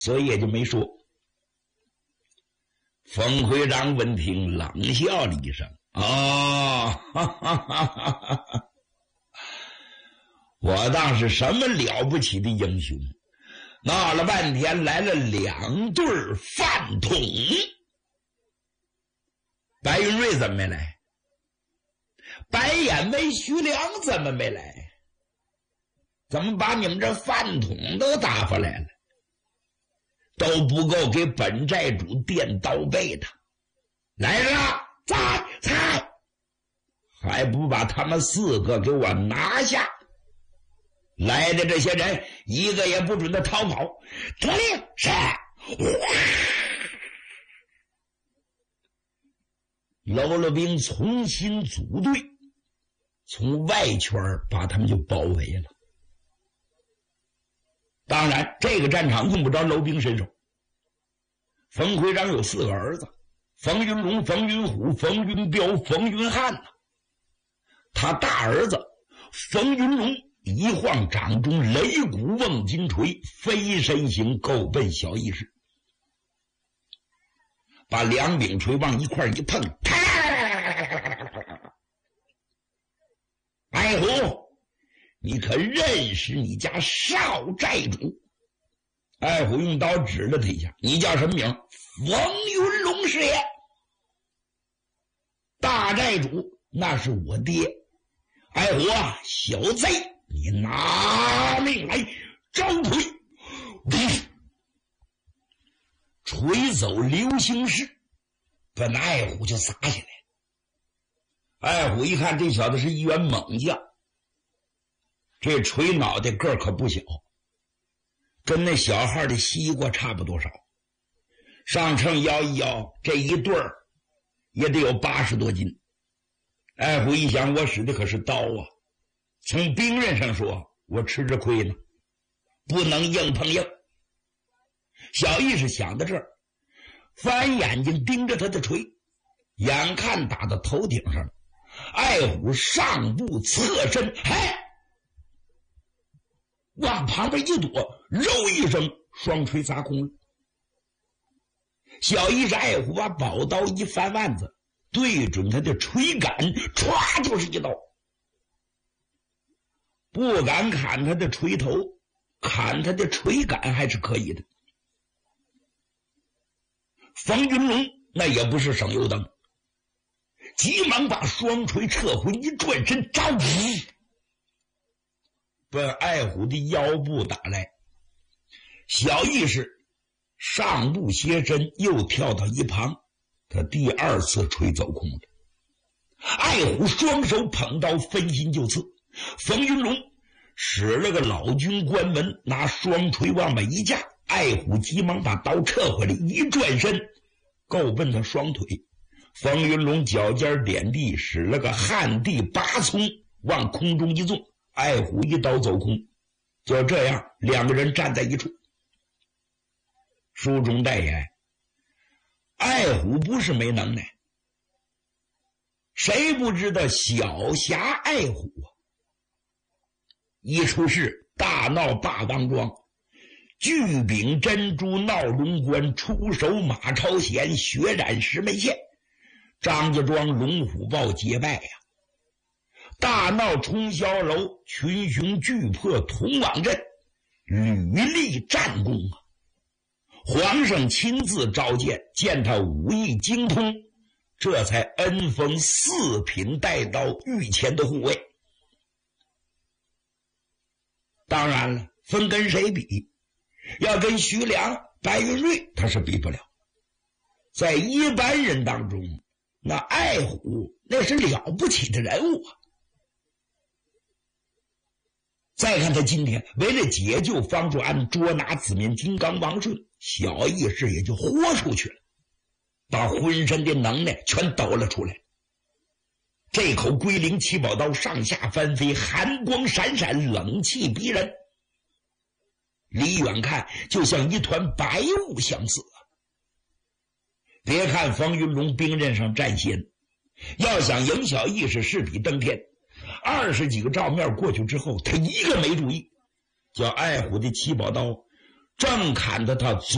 所以也就没说。冯会长闻听冷笑了一声：“哦，哈哈哈哈哈！我当是什么了不起的英雄，闹了半天来了2对饭桶。白云瑞怎么没来？白眼眉徐良怎么没来？怎么把你们这饭桶都打发来了？都不够给本寨主垫刀背的。来人啊，猜，还不把他们4个给我拿下！来的这些人一个也不准的逃跑。得令，是。喽啰兵重新组队，从外圈把他们就包围了。当然这个战场用不着娄兵身手。冯会长有4个儿子，冯云龙、冯云虎、冯云彪、冯云汉呢。他大儿子冯云龙一晃掌中擂鼓瓮金锤，飞身形够奔小义士，把2柄锤往一块一碰，白虎，你可认识你家少寨主？艾虎用刀指了他一下：“你叫什么名？”“冯云龙师爷。”“大寨主，那是我爹。”“艾虎啊，小贼，你拿命来招锤！”锤走流星式，奔艾虎就撒下来。艾虎一看这小子是一员猛将，这锤脑袋个可不小，跟那小号的西瓜差不多少，上秤摇一摇，这一对儿也得有80多斤。艾虎一想，我使的可是刀啊，从兵刃上说，我吃着亏呢，不能硬碰硬。小义是想到这儿，翻眼睛盯着他的锤，眼看打到头顶上了。艾虎上步侧身，往旁边一躲，肉一声，双锤砸空了。小义是艾虎把宝刀一翻腕子，对准他的锤杆，歘就是一刀。不敢砍他的锤头，砍他的锤杆还是可以的。冯云龙那也不是省油灯，急忙把双锤撤回，一转身，招奔艾虎的腰部打来。小义是上步斜身，又跳到一旁，他第2次锤走空了。艾虎双手捧刀，分心就刺。冯云龙使了个老军关门，拿双锤往外一架，艾虎急忙把刀撤回来，一转身够奔他双腿。冯云龙脚尖点地，使了个旱地拔葱，往空中一纵，艾虎一刀走空。就这样2个人站在一处。书中代言，艾虎不是没能耐，谁不知道小侠艾虎啊？一出事大闹霸王庄，聚丙珍珠闹龙关，出手马超贤，血染石门县，张家庄龙虎豹结拜呀，大闹冲霄楼，群雄俱破铜网镇，屡立战功啊！皇上亲自召见，见他武艺精通，这才恩封4品带刀御前的护卫。当然了，分跟谁比？要跟徐良、白云瑞他是比不了。在一般人当中，那艾虎那是了不起的人物啊。再看他今天为了解救方祝安，捉拿子面金刚王顺，小义士也就豁出去了，把浑身的能耐全抖了出来。这口龟灵七宝刀上下翻飞，寒光闪闪，冷气逼人，离远看就像一团白雾相似啊。别看方云龙兵刃上占先，要想赢小义士势比登天。20几个照面过去之后，他一个没注意，叫艾虎的七宝刀正砍得他